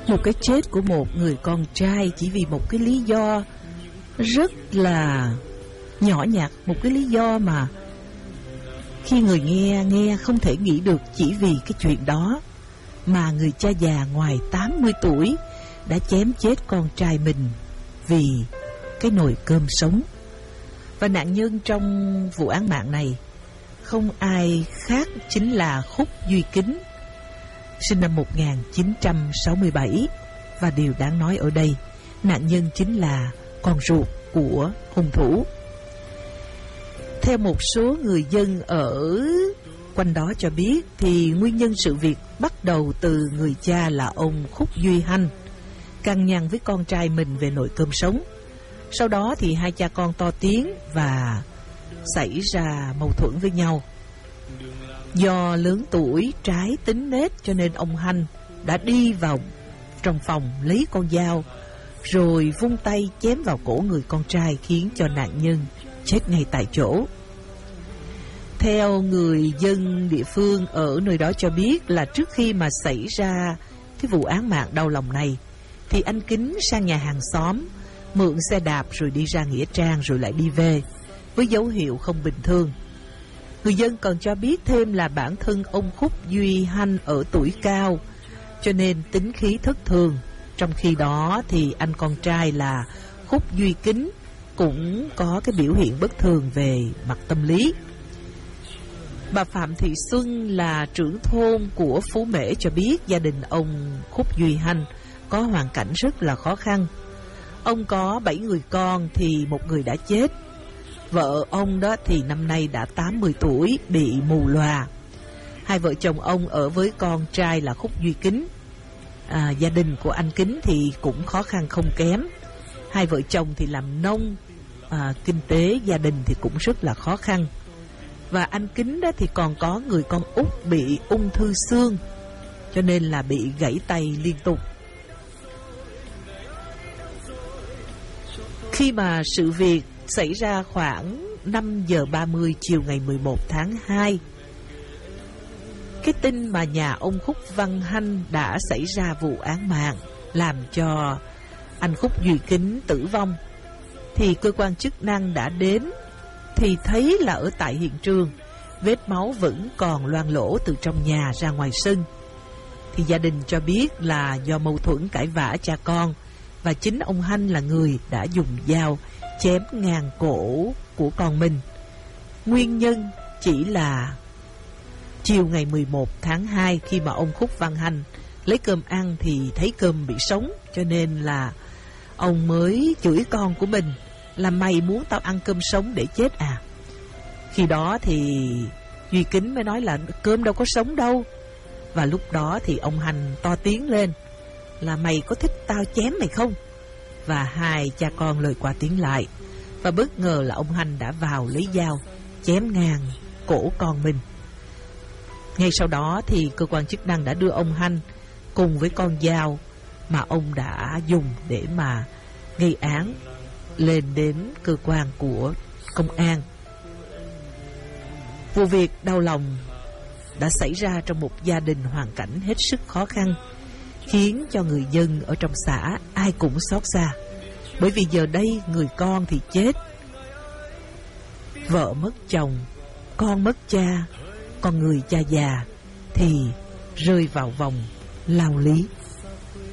Một cái chết của một người con trai chỉ vì một cái lý do rất là nhỏ nhặt, một cái lý do mà khi người nghe không thể nghĩ được. Chỉ vì cái chuyện đó mà người cha già ngoài 80 tuổi đã chém chết con trai mình vì cái nồi cơm sống. Và nạn nhân trong vụ án mạng này không ai khác chính là Khúc Duy Kính, sinh năm 1967. Và điều đáng nói ở đây, nạn nhân chính là con ruột của hung thủ. Theo một số người dân ở quanh đó cho biết, thì nguyên nhân sự việc bắt đầu từ người cha là ông Khúc Duy Hanh cằn nhằn với con trai mình về nồi cơm sống. Sau đó thì hai cha con to tiếng và xảy ra mâu thuẫn với nhau. Do lớn tuổi trái tính nết cho nên ông Hanh đã đi vào trong phòng lấy con dao rồi vung tay chém vào cổ người con trai, khiến cho nạn nhân chết ngay tại chỗ. Theo người dân địa phương ở nơi đó cho biết là trước khi mà xảy ra cái vụ án mạng đau lòng này thì anh Kính sang nhà hàng xóm mượn xe đạp rồi đi ra nghĩa trang rồi lại đi về với dấu hiệu không bình thường. Người dân còn cho biết thêm là bản thân ông Khúc Duy Hanh ở tuổi cao cho nên tính khí thất thường. Trong khi đó thì anh con trai là Khúc Duy Kính cũng có cái biểu hiện bất thường về mặt tâm lý. Bà Phạm Thị Xuân là trưởng thôn của Phú Mễ cho biết gia đình ông Khúc Duy Hanh có hoàn cảnh rất là khó khăn. Ông có 7 người con thì một người đã chết. Vợ ông đó thì năm nay đã 80 tuổi, bị mù lòa. Hai vợ chồng ông ở với con trai là Khúc Duy Kính. Gia đình của anh Kính thì cũng khó khăn không kém. Hai vợ chồng thì làm nông, kinh tế gia đình thì cũng rất là khó khăn. Và anh Kính đó thì còn có người con út bị ung thư xương, cho nên là bị gãy tay liên tục. Khi mà sự việc xảy ra khoảng 5 giờ 30 chiều ngày 11 tháng 2, cái tin mà nhà ông Khúc Văn Hanh đã xảy ra vụ án mạng làm cho anh Khúc Duy Kính tử vong, thì cơ quan chức năng đã đến thì thấy là ở tại hiện trường vết máu vẫn còn loang lỗ từ trong nhà ra ngoài sân. Thì gia đình cho biết là do mâu thuẫn cãi vã cha con, và chính ông Hanh là người đã dùng dao chém ngang cổ của con mình. Nguyên nhân chỉ là chiều ngày 11 tháng 2 khi mà ông Khúc Văn Hanh lấy cơm ăn thì thấy cơm bị sống, cho nên là ông mới chửi con của mình là mày muốn tao ăn cơm sống để chết à. Khi đó thì Duy Kính mới nói là cơm đâu có sống đâu. Và lúc đó thì ông Hanh to tiếng lên là mày có thích tao chém mày không? Và hai cha con lời qua tiếng lại, và bất ngờ là ông Hanh đã vào lấy dao chém ngang cổ con mình. Ngay sau đó thì cơ quan chức năng đã đưa ông Hanh cùng với con dao mà ông đã dùng để mà gây án lên đến cơ quan của công an. Vụ việc đau lòng đã xảy ra trong một gia đình hoàn cảnh hết sức khó khăn, khiến cho người dân ở trong xã ai cũng xót xa. Bởi vì giờ đây người con thì chết, vợ mất chồng, con mất cha, còn người cha già thì rơi vào vòng lao lý.